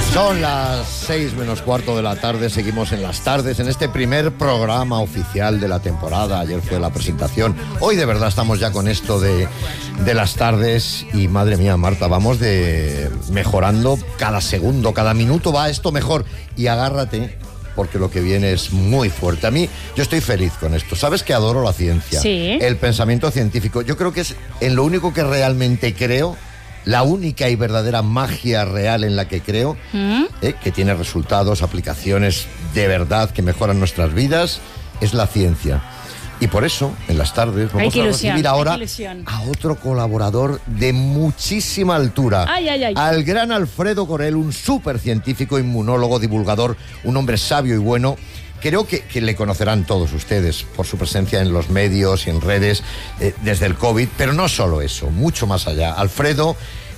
Son las 6 menos cuarto de la tarde, seguimos en las tardes, en este primer programa oficial de la temporada. Ayer fue la presentación, hoy de verdad estamos ya con esto de las tardes y madre mía, Marta, vamos mejorando cada segundo, cada minuto va esto mejor y agárrate porque lo que viene es muy fuerte. A mí, yo estoy feliz con esto. Sabes que adoro la ciencia, sí, el pensamiento científico. Yo creo que es en lo único que realmente creo. La única y verdadera magia real en la que creo, que tiene resultados, aplicaciones de verdad que mejoran nuestras vidas, es la ciencia. Y por eso, en las tardes, vamos a recibir ahora a otro colaborador de muchísima altura. Al gran Alfredo Corel, un supercientífico, inmunólogo, divulgador, un hombre sabio y bueno. Creo que le conocerán todos ustedes por su presencia en los medios y en redes desde el COVID, pero no solo eso, mucho más allá. Alfredo,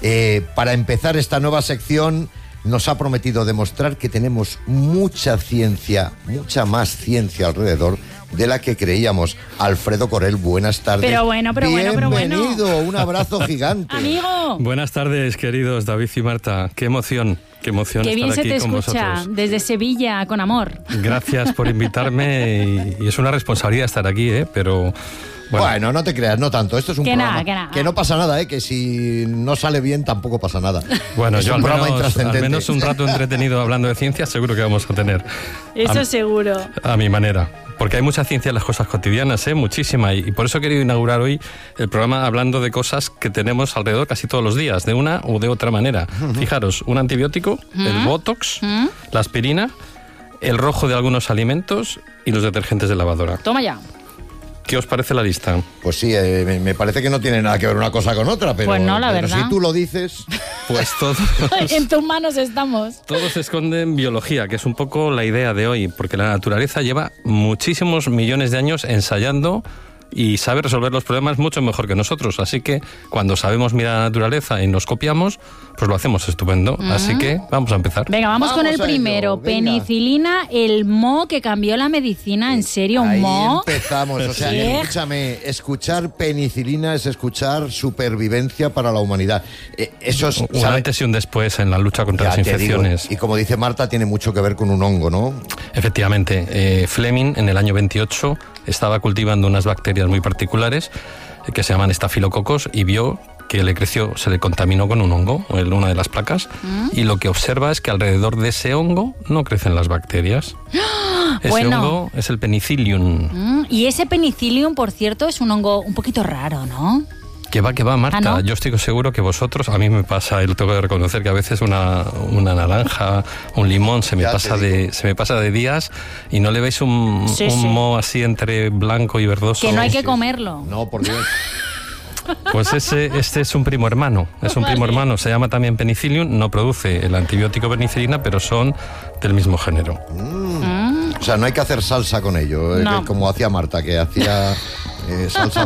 para empezar esta nueva sección, nos ha prometido demostrar que tenemos mucha ciencia, mucha más ciencia alrededor de la que creíamos. Alfredo Corel, buenas tardes. Bienvenido, un abrazo gigante. Amigo. Buenas tardes, queridos David y Marta. Qué emoción Qué estar bien se aquí te con escucha vosotros. desde Sevilla, con amor. Gracias por invitarme y es una responsabilidad estar aquí, pero... Bueno, no te creas, no tanto. Esto es un programa que no pasa nada, que si no sale bien tampoco pasa nada. Bueno, es yo un programa al intrascendente. menos un rato entretenido hablando de ciencia seguro que vamos a tener. Eso seguro. A mi manera. Porque hay mucha ciencia en las cosas cotidianas, muchísima. Y por eso he querido inaugurar hoy el programa hablando de cosas que tenemos alrededor casi todos los días, de una u de otra manera. Fijaros, un antibiótico, el Botox, la aspirina, el rojo de algunos alimentos y los detergentes de lavadora. Toma ya. ¿Qué os parece la lista? Pues sí, me parece que no tiene nada que ver una cosa con otra, pero, pues no, la verdad. Si tú lo dices... Pues todos... En tus manos estamos. Todo se esconde en biología, que es un poco la idea de hoy, porque la naturaleza lleva muchísimos millones de años ensayando y sabe resolver los problemas mucho mejor que nosotros. Así que cuando sabemos mirar a la naturaleza y nos copiamos, pues lo hacemos estupendo. Así que vamos a empezar. Venga, vamos con el primero. Penicilina, el mo que cambió la medicina. ¿En serio, un mo? Ahí empezamos. O sea, escúchame, escuchar penicilina es escuchar supervivencia para la humanidad. Eso es... Un antes y un después en la lucha contra las infecciones. Y como dice Marta, tiene mucho que ver con un hongo, ¿no? Efectivamente. Fleming, en el año 28, estaba cultivando unas bacterias muy particulares que se llaman estafilococos y vio que se le contaminó con un hongo en una de las placas y lo que observa es que alrededor de ese hongo no crecen las bacterias. Ese hongo es el penicillium. Y ese penicillium, por cierto, es un hongo un poquito raro, ¿no? Que va, Marta. ¿No? Yo estoy seguro que vosotros, a mí me pasa, y lo tengo que reconocer, que a veces una naranja, un limón, se me pasa de días y no le veis un moho así entre blanco y verdoso. Que no hay que comerlo. No, por Dios. Pues este es un primo hermano. Es un primo hermano. Se llama también penicillium. No produce el antibiótico penicilina, pero son del mismo género. O sea, no hay que hacer salsa con ello, No. como hacía Marta, que hacía salsa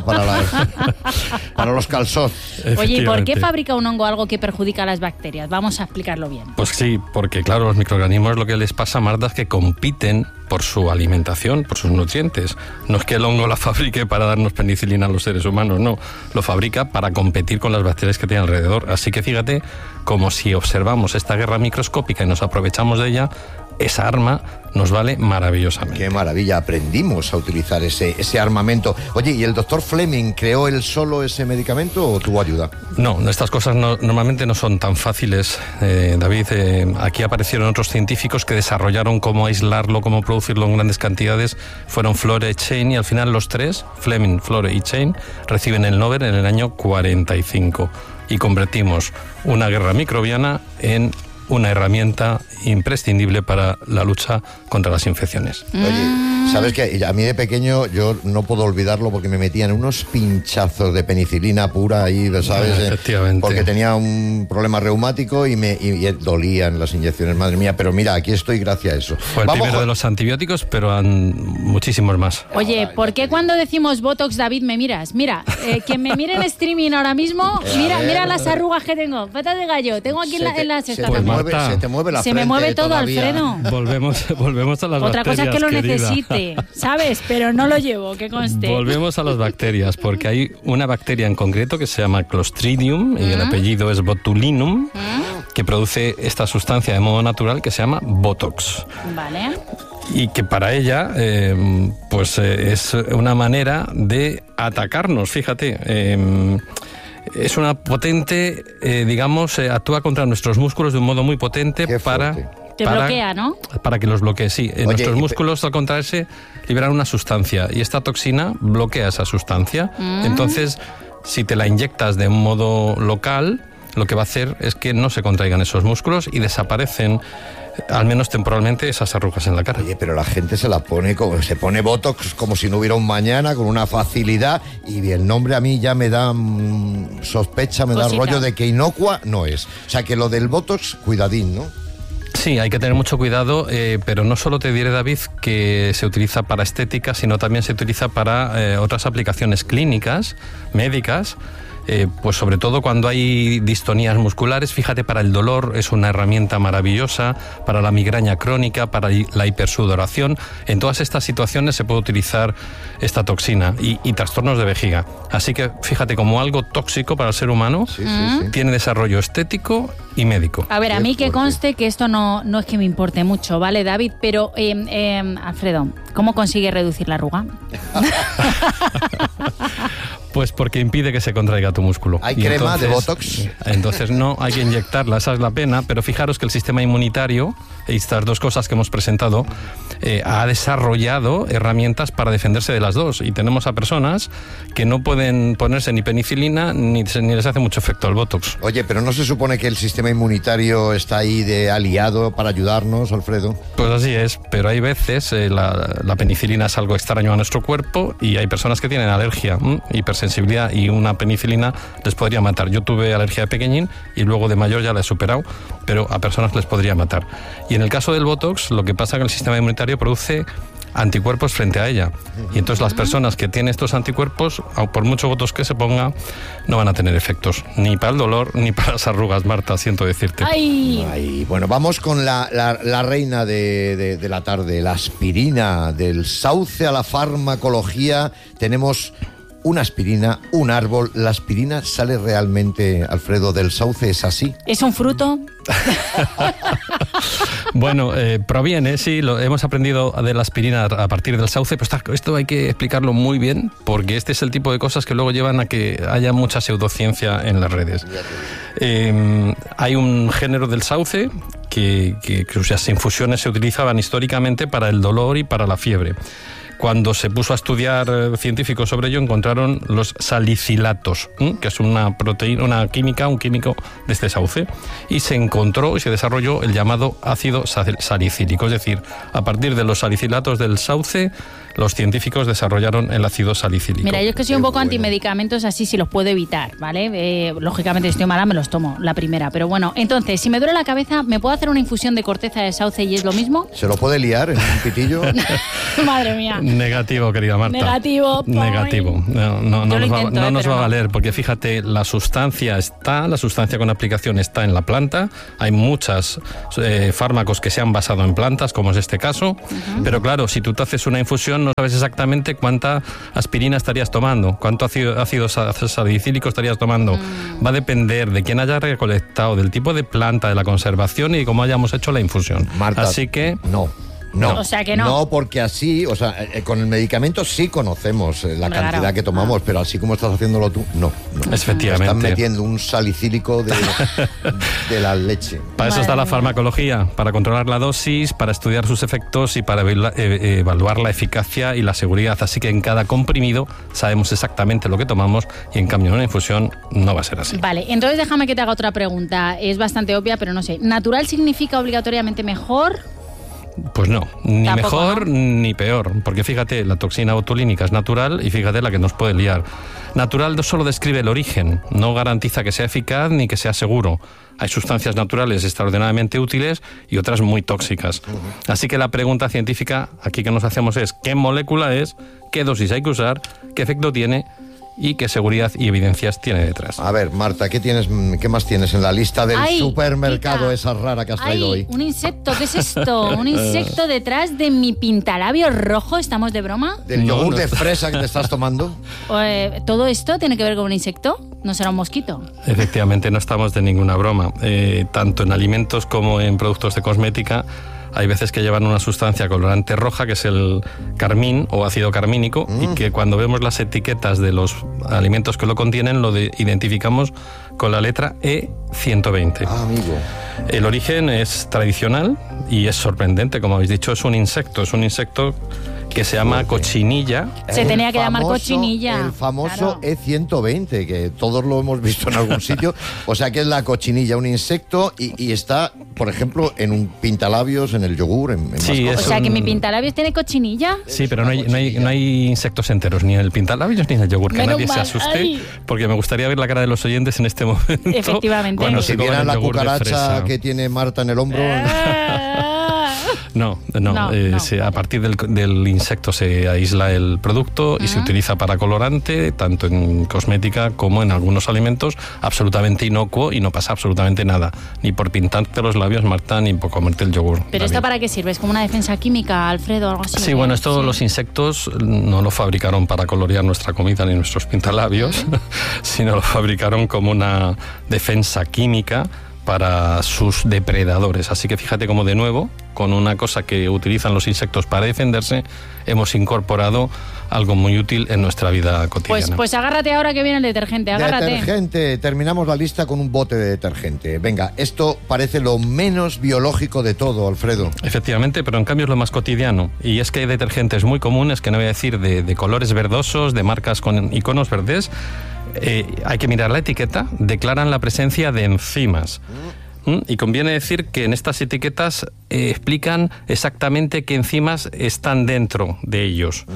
para los calzones. Oye, ¿y por qué fabrica un hongo algo que perjudica a las bacterias? Vamos a explicarlo bien. Pues sí, porque claro, los microorganismos lo que les pasa, Marta, es que compiten por su alimentación, por sus nutrientes. No es que el hongo la fabrique para darnos penicilina a los seres humanos, no. Lo fabrica para competir con las bacterias que tiene alrededor. Así que fíjate, como si observamos esta guerra microscópica y nos aprovechamos de ella, esa arma nos vale maravillosamente. Qué maravilla, aprendimos a utilizar ese armamento. Oye, ¿y el doctor Fleming creó él solo ese medicamento o tuvo ayuda? No, estas cosas normalmente no son tan fáciles, David. Aquí aparecieron otros científicos que desarrollaron cómo aislarlo, cómo producirlo en grandes cantidades. Fueron Flore y Chain y al final los tres, Fleming, Flore y Chain, reciben el Nobel en el año 45 y convertimos una guerra microbiana en una herramienta imprescindible para la lucha contra las infecciones. Oye, ¿sabes qué? A mí de pequeño yo no puedo olvidarlo porque me metían unos pinchazos de penicilina pura ahí, ¿sabes? Efectivamente. Porque tenía un problema reumático y dolían las inyecciones, madre mía. Pero mira, aquí estoy gracias a eso. Fue el primero de los antibióticos, pero han muchísimos más. Oye, ¿por qué cuando decimos Botox, David, me miras? Mira, quien me mire en streaming ahora mismo, mira las arrugas que tengo. Patas de gallo, tengo aquí en la cesta también. Se te mueve la frente. Se me mueve todo, todavía. Alfredo. Volvemos a las Otra bacterias, cosa es que lo querida. necesite, ¿sabes? Pero no lo llevo, que conste. Volvemos a las bacterias, porque hay una bacteria en concreto que se llama Clostridium y el apellido es Botulinum. que produce esta sustancia de modo natural que se llama Botox. Vale. Y que para ella, es una manera de atacarnos, fíjate. Es una potente, actúa contra nuestros músculos de un modo muy potente Te bloquea, ¿no? Para que los bloquee, sí. Nuestros músculos, al contraerse, liberan una sustancia y esta toxina bloquea esa sustancia. Entonces, si te la inyectas de un modo local, lo que va a hacer es que no se contraigan esos músculos y desaparecen, al menos temporalmente, esas arrugas en la cara. Oye, pero la gente se pone Botox como si no hubiera un mañana, con una facilidad, y el nombre a mí ya me da sospecha, me da rollo de que inocua no es. O sea, que lo del Botox, cuidadín, ¿no? Sí, hay que tener mucho cuidado, pero no solo te diré, David, que se utiliza para estética, sino también se utiliza para otras aplicaciones clínicas, médicas. Pues sobre todo cuando hay distonías musculares, fíjate, para el dolor es una herramienta maravillosa, para la migraña crónica, para la hipersudoración. En todas estas situaciones se puede utilizar esta toxina y trastornos de vejiga. Así que fíjate, como algo tóxico para el ser humano, tiene desarrollo estético y médico. A ver, a mí que conste que esto no es que me importe mucho, ¿vale, David? Pero, Alfredo, ¿cómo consigue reducir la arruga? Pues porque impide que se contraiga tu músculo. ¿Hay crema de Botox? Entonces no, hay que inyectarla, esa es la pena, pero fijaros que el sistema inmunitario, y estas dos cosas que hemos presentado, ha desarrollado herramientas para defenderse de las dos. Y tenemos a personas que no pueden ponerse ni penicilina ni les hace mucho efecto el Botox. Oye, pero ¿no se supone que el sistema inmunitario está ahí de aliado para ayudarnos, Alfredo? Pues así es, pero hay veces la penicilina es algo extraño a nuestro cuerpo y hay personas que tienen alergia, hipersensibilidad, y una penicilina les podría matar. Yo tuve alergia de pequeñín y luego de mayor ya la he superado, pero a personas les podría matar. Y en el caso del Botox, lo que pasa es que el sistema inmunitario produce anticuerpos frente a ella. Y entonces las personas que tienen estos anticuerpos, por mucho Botox que se ponga, no van a tener efectos, ni para el dolor, ni para las arrugas, Marta, siento decirte. ¡Ay! Bueno, vamos con la reina de la tarde, la aspirina, del sauce a la farmacología. Tenemos una aspirina, un árbol. ¿La aspirina sale realmente, Alfredo, del sauce? ¿Es así? ¿Es un fruto? Bueno, proviene, sí, hemos aprendido de la aspirina a partir del sauce, pero esto hay que explicarlo muy bien, porque este es el tipo de cosas que luego llevan a que haya mucha pseudociencia en las redes. Hay un género del sauce que cuyas infusiones se utilizaban históricamente para el dolor y para la fiebre. Cuando se puso a estudiar científicos sobre ello, encontraron los salicilatos, que es una proteína, un químico de este sauce, y se encontró y se desarrolló el llamado ácido salicílico. Es decir, a partir de los salicilatos del sauce, los científicos desarrollaron el ácido salicílico. Mira, yo es que soy un poco antimedicamentos, así si los puedo evitar, ¿vale? Lógicamente, si estoy mala, me los tomo, la primera. Pero bueno, entonces, si me duele la cabeza, ¿me puedo hacer una infusión de corteza de sauce y es lo mismo? ¿Se lo puede liar en un pitillo? Madre mía. Negativo, querida Marta. Negativo. No nos va a valer, porque fíjate, la sustancia con aplicación está en la planta. Hay muchos fármacos que se han basado en plantas, como es este caso. Pero claro, si tú te haces una infusión, no sabes exactamente cuánta aspirina estarías tomando, cuánto ácido salicílico estarías tomando. Va a depender de quién haya recolectado, del tipo de planta, de la conservación y de cómo hayamos hecho la infusión. Marta, así que no. O sea que no. No, porque así, o sea, con el medicamento sí conocemos la cantidad que tomamos, pero así como estás haciéndolo tú, no. Efectivamente. Están metiendo un salicílico de la leche. Para eso está la farmacología, para controlar la dosis, para estudiar sus efectos y para evaluar la eficacia y la seguridad. Así que en cada comprimido sabemos exactamente lo que tomamos y en cambio en una infusión no va a ser así. Vale, entonces déjame que te haga otra pregunta. Es bastante obvia, pero no sé. ¿Natural significa obligatoriamente mejor? Pues no, ni Tampoco, mejor ni peor, porque fíjate, la toxina botulínica es natural y fíjate la que nos puede liar. Natural no solo describe el origen, no garantiza que sea eficaz ni que sea seguro. Hay sustancias naturales extraordinariamente útiles y otras muy tóxicas. Así que la pregunta científica aquí que nos hacemos es ¿qué molécula es? ¿Qué dosis hay que usar? ¿Qué efecto tiene? ¿Y qué seguridad y evidencias tiene detrás? A ver, Marta, ¿qué más tienes en la lista del supermercado esa rara que has traído hoy? Un insecto, ¿qué es esto? Un insecto detrás de mi pintalabio rojo, ¿estamos de broma? ¿Del yogur de fresa que te estás tomando? ¿Todo esto tiene que ver con un insecto? No será un mosquito. Efectivamente, no estamos de ninguna broma. Tanto en alimentos como en productos de cosmética hay veces que llevan una sustancia colorante roja, que es el carmín o ácido carmínico, y que cuando vemos las etiquetas de los alimentos que lo contienen, identificamos con la letra E120. Ah, amigo. El origen es tradicional y es sorprendente, como habéis dicho, es un insecto que se llama cochinilla. Se tenía que llamar cochinilla. El famoso claro. E120, que todos lo hemos visto en algún sitio. O sea que es la cochinilla, un insecto, y está, por ejemplo, en un pintalabios, en el yogur, en Sí, más O cosas. sea, que mi pintalabios tiene cochinilla. Sí, pero no hay insectos enteros, ni en el pintalabios ni en el yogur, que Menos nadie se mal. asuste, Ay. porque me gustaría ver la cara de los oyentes en este momento. Efectivamente. Cuando Bueno, se si coman vieran el la yogur de cucaracha fresa. que tiene Marta en el hombro... No. No. A partir del insecto se aísla el producto y se utiliza para colorante, tanto en cosmética como en algunos alimentos, absolutamente inocuo y no pasa absolutamente nada, ni por pintarte los labios, Marta, ni por comerte el yogur. ¿Pero David. esto para qué sirve? ¿Es como una defensa química, Alfredo, o algo así? Sí, bueno, los insectos no lo fabricaron para colorear nuestra comida ni nuestros pintalabios, sino lo fabricaron como una defensa química para sus depredadores. Así que fíjate cómo de nuevo, con una cosa que utilizan los insectos para defenderse, hemos incorporado algo muy útil en nuestra vida cotidiana. Pues agárrate ahora que viene el detergente, agárrate. Detergente, terminamos la lista con un bote de detergente. Venga, esto parece lo menos biológico de todo, Alfredo. Efectivamente, pero en cambio es lo más cotidiano. Y es que hay detergentes muy comunes, que no voy a decir de colores verdosos, de marcas con iconos verdes. Hay que mirar la etiqueta, declaran la presencia de enzimas. Y conviene decir que en estas etiquetas explican exactamente qué enzimas están dentro de ellos.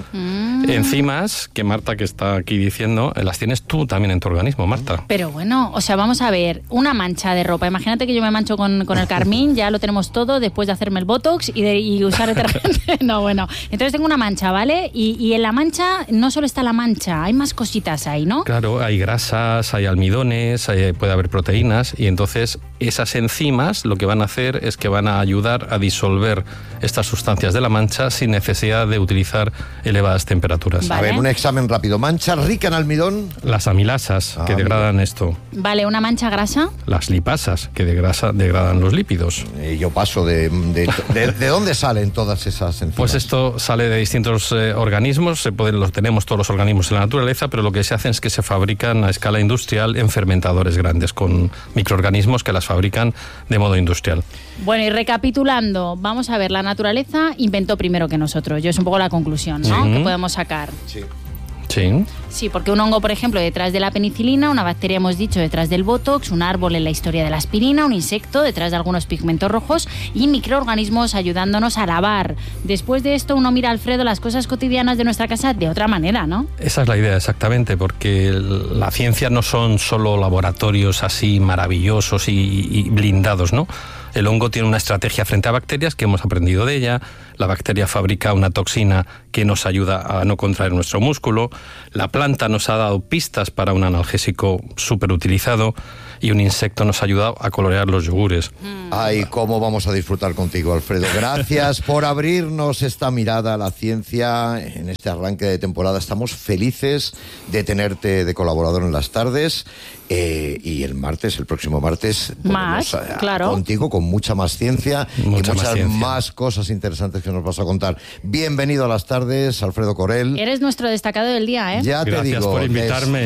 Enzimas que Marta, que está aquí diciendo, las tienes tú también en tu organismo, Marta. Pero bueno, o sea, vamos a ver, una mancha de ropa. Imagínate que yo me mancho con el carmín, ya lo tenemos todo después de hacerme el botox y usar detergente. No, bueno. Entonces tengo una mancha, ¿vale? Y en la mancha no solo está la mancha, hay más cositas ahí, ¿no? Claro, hay grasas, hay almidones, puede haber proteínas, y entonces esas enzimas lo que van a hacer es que van a ayudar a disolver estas sustancias de la mancha sin necesidad de utilizar elevadas temperaturas. Vale. A ver, un examen rápido. Mancha rica en almidón. Las amilasas, que degradan esto. Vale, una mancha grasa. Las lipasas, que degradan los lípidos. Yo paso de dónde salen todas esas enzimas. Pues esto sale de distintos organismos, los tenemos todos los organismos en la naturaleza, pero lo que se hace es que se fabrican a escala industrial en fermentadores grandes, con microorganismos que las fabrican de modo industrial. Bueno, y recapitulando, vamos a ver, la naturaleza inventó primero que nosotros. Yo es un poco la conclusión, ¿no? Sí. Que podemos sacar. Sí. Sí. Sí, porque un hongo, por ejemplo, detrás de la penicilina, una bacteria, hemos dicho, detrás del botox, un árbol en la historia de la aspirina, un insecto detrás de algunos pigmentos rojos y microorganismos ayudándonos a lavar. Después de esto, uno mira, Alfredo, las cosas cotidianas de nuestra casa de otra manera, ¿no? Esa es la idea, exactamente, porque la ciencia no son solo laboratorios así maravillosos y blindados, ¿no? El hongo tiene una estrategia frente a bacterias que hemos aprendido de ella. La bacteria fabrica una toxina que nos ayuda a no contraer nuestro músculo. La planta nos ha dado pistas para un analgésico súper utilizado. Y un insecto nos ha ayudado a colorear los yogures. Ay, cómo vamos a disfrutar contigo, Alfredo. Gracias por abrirnos esta mirada a la ciencia en este arranque de temporada. Estamos felices de tenerte de colaborador en las tardes. Y el próximo martes, Más, claro. Contigo con mucha más ciencia y muchas más cosas interesantes que nos vas a contar. Bienvenido a las tardes, Alfredo Corel. Eres nuestro destacado del día, ¿eh? Ya te digo. Gracias por invitarme.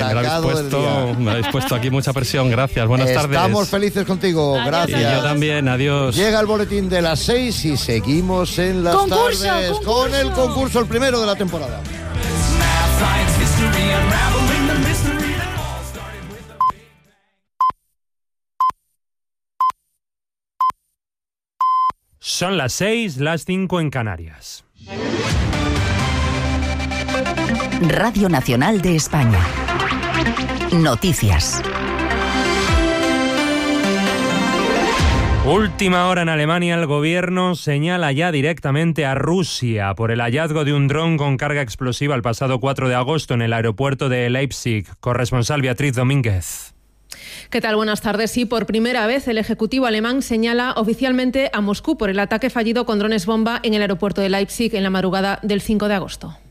Me habéis puesto aquí mucha presión. Gracias. Buenas tardes. Estamos felices contigo. Adiós, Gracias. Y yo también. Adiós. Llega el boletín de las 6 y seguimos en las tardes con el concurso, el primero de la temporada. Son las 6, las 5 en Canarias. Radio Nacional de España. Noticias. Última hora en Alemania, el gobierno señala ya directamente a Rusia por el hallazgo de un dron con carga explosiva el pasado 4 de agosto en el aeropuerto de Leipzig. Corresponsal Beatriz Domínguez. ¿Qué tal? Buenas tardes. Sí, por primera vez el Ejecutivo alemán señala oficialmente a Moscú por el ataque fallido con drones bomba en el aeropuerto de Leipzig en la madrugada del 5 de agosto.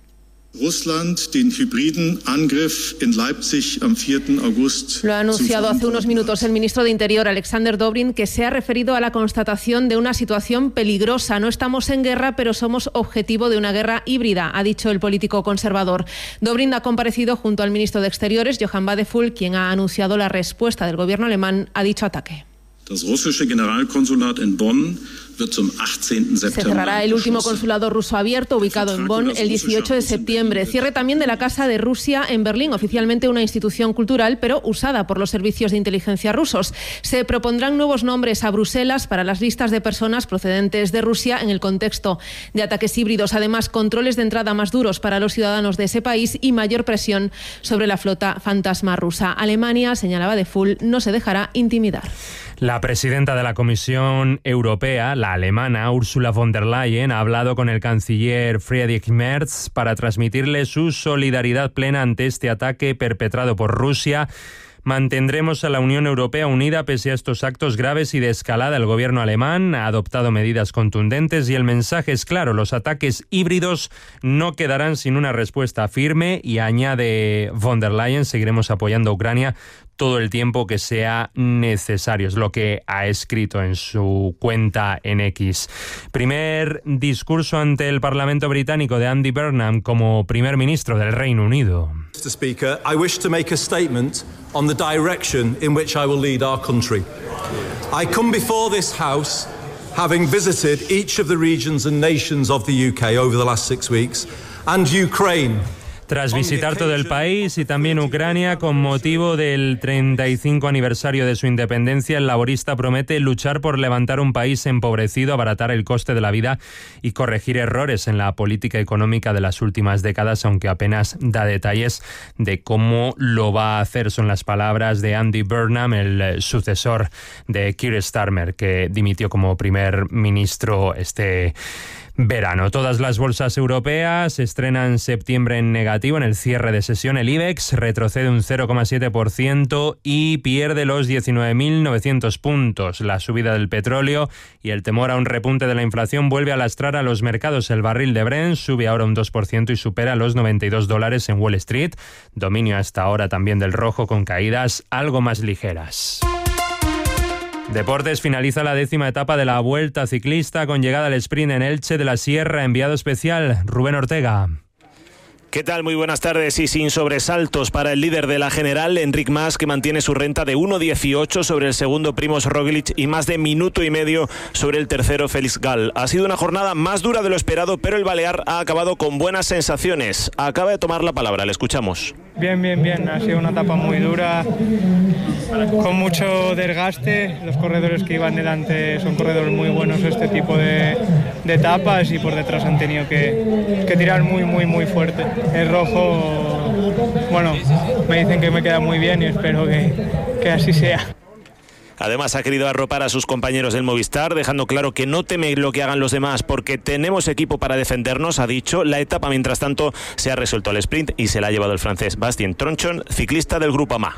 Russland den hybriden Angriff en Leipzig am 4. August. Lo ha anunciado hace unos minutos el ministro de Interior, Alexander Dobrin, que se ha referido a la constatación de una situación peligrosa. No estamos en guerra, pero somos objetivo de una guerra híbrida, ha dicho el político conservador. Dobrin ha comparecido junto al ministro de Exteriores, Johann Wadephul, quien ha anunciado la respuesta del gobierno alemán a dicho ataque. Das russische Generalkonsulat en Bonn wird zum 18. Se cerrará el último consulado ruso abierto ubicado en Bonn el 18 de septiembre. Cierre también de la Casa de Rusia en Berlín, oficialmente una institución cultural, pero usada por los servicios de inteligencia rusos. Se propondrán nuevos nombres a Bruselas para las listas de personas procedentes de Rusia en el contexto de ataques híbridos. Además, controles de entrada más duros para los ciudadanos de ese país y mayor presión sobre la flota fantasma rusa. Alemania, señalaba Wadephul, no se dejará intimidar. La presidenta de la Comisión Europea, la alemana Ursula von der Leyen, ha hablado con el canciller Friedrich Merz para transmitirle su solidaridad plena ante este ataque perpetrado por Rusia. Mantendremos a la Unión Europea unida pese a estos actos graves y de escalada. El gobierno alemán ha adoptado medidas contundentes y el mensaje es claro: los ataques híbridos no quedarán sin una respuesta firme. Y añade von der Leyen, seguiremos apoyando a Ucrania todo el tiempo que sea necesario. Es lo que ha escrito en su cuenta en X. Primer discurso ante el Parlamento británico de Andy Burnham como primer ministro del Reino Unido. Mr. Speaker, I wish to make a statement on the direction in which I will lead our country. I come before this House having visited each of the regions and nations of the UK over the last 6 weeks and Ukraine. Tras visitar todo el país y también Ucrania con motivo del 35 aniversario de su independencia, el laborista promete luchar por levantar un país empobrecido, abaratar el coste de la vida y corregir errores en la política económica de las últimas décadas, aunque apenas da detalles de cómo lo va a hacer. Son las palabras de Andy Burnham, el sucesor de Keir Starmer, que dimitió como primer ministro este verano. Todas las bolsas europeas estrenan septiembre en negativo. En el cierre de sesión, el IBEX retrocede un 0,7% y pierde los 19.900 puntos. La subida del petróleo y el temor a un repunte de la inflación vuelve a lastrar a los mercados. El barril de Brent sube ahora un 2% y supera los $92 en Wall Street. Dominio hasta ahora también del rojo, con caídas algo más ligeras. Deportes: finaliza la 10ª etapa de la Vuelta Ciclista con llegada al sprint en Elche de la Sierra. Enviado especial, Rubén Ortega. ¿Qué tal? Muy buenas tardes. Y sin sobresaltos para el líder de la general, Enric Mas, que mantiene su renta de 1.18 sobre el segundo Primož Roglič y más de minuto y medio sobre el tercero Félix Gall. Ha sido una jornada más dura de lo esperado, pero el balear ha acabado con buenas sensaciones. Acaba de tomar la palabra, le escuchamos. Bien. Ha sido una etapa muy dura, con mucho desgaste. Los corredores que iban delante son corredores muy buenos este tipo de etapas, y por detrás han tenido que tirar muy fuerte. El rojo, bueno, me dicen que me queda muy bien y espero que así sea. Además, ha querido arropar a sus compañeros del Movistar, dejando claro que no teme lo que hagan los demás porque tenemos equipo para defendernos, ha dicho. La etapa, mientras tanto, se ha resuelto al sprint y se la ha llevado el francés Bastien Tronchon, ciclista del Grupo AMA.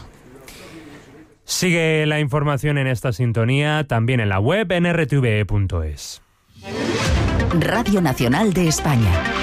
Sigue la información en esta sintonía, también en la web en rtve.es. Radio Nacional de España.